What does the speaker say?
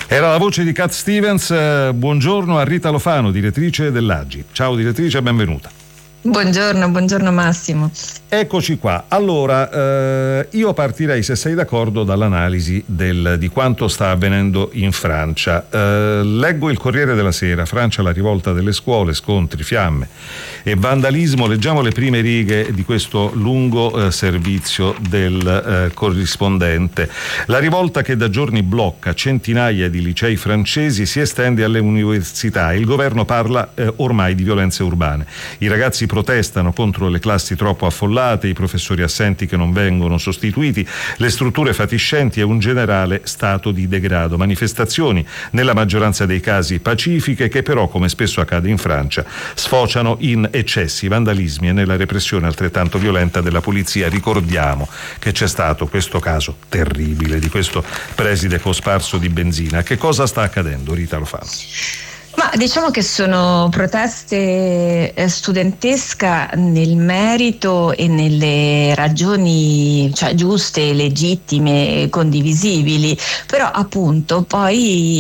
Era la voce di Cat Stevens. Buongiorno a Rita Lofano, direttrice dell'AGI. Ciao direttrice, benvenuta. Buongiorno Massimo. Eccoci qua. Allora, io partirei, se sei d'accordo, dall'analisi di quanto sta avvenendo in Francia. Leggo il Corriere della Sera: Francia, la rivolta delle scuole, scontri, fiamme e vandalismo. Leggiamo le prime righe di questo lungo servizio del corrispondente. La rivolta, che da giorni blocca centinaia di licei francesi, si estende alle università. Il governo parla ormai di violenze urbane. I ragazzi protestano contro le classi troppo affollate, i professori assenti che non vengono sostituiti, le strutture fatiscenti e un generale stato di degrado. Manifestazioni, nella maggioranza dei casi pacifiche, che però, come spesso accade in Francia, sfociano in eccessi, vandalismi e nella repressione altrettanto violenta della polizia. Ricordiamo che c'è stato questo caso terribile di questo preside cosparso di benzina. Che cosa sta accadendo, Rita Lofano? Ma diciamo che sono proteste studentesca nel merito e nelle ragioni, cioè, giuste, legittime, condivisibili, però appunto poi